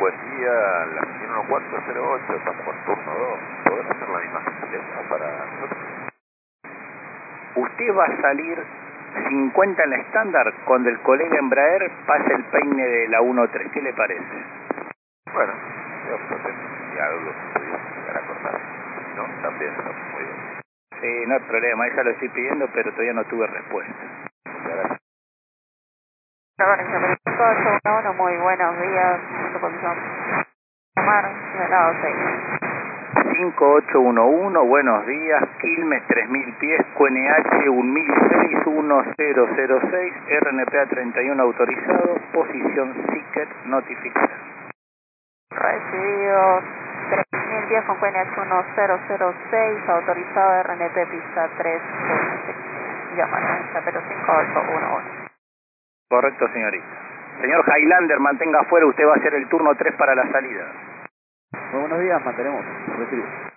buen día, la 1408, estamos con turno 2. ¿Podrán hacer la misma gentileza para nosotros? Usted va a salir 50 en la estándar cuando el colega Embraer pase el peine de la 1.3. ¿Qué le parece? Bueno, yo si algo que pudiese llegar a cortar. Si no, también estamos muy bien. Sí, no hay problema, esa lo estoy pidiendo, pero todavía no tuve respuesta. Muchas gracias. Muy buenos días, Omar, de lado 6. 5811, buenos días, Quilmes 3000 pies, QNH 1006-1006, RNPA 31 autorizado, posición Seeker notificada. Recibido 3010 con QNH 1006, autorizado RNP pista 3, llamada 5811. Correcto, señorita. Señor Highlander, mantenga afuera, usted va a hacer el turno 3 para la salida. Muy buenos días, mantenemos. Recibido.